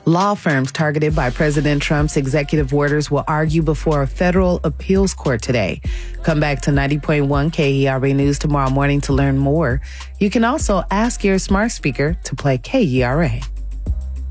Law firms targeted by President Trump's executive orders will argue before a federal appeals court today. Come back to 90.1 KERA News tomorrow morning to learn more. You can also ask your smart speaker to play KERA.